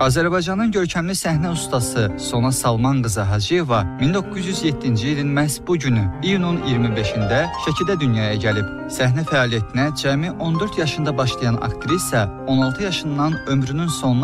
Azərbaycanın görkəmli səhnə ustası Sona Salman qızı Hacıyeva 1907-ci ilin məhz bu günü, iyunun 25-də Şəkidə dünyaya gəlib. Səhnə fəaliyyətinə cəmi 14 yaşında başlayan aktrisa 16 yaşından ömrünün sonuna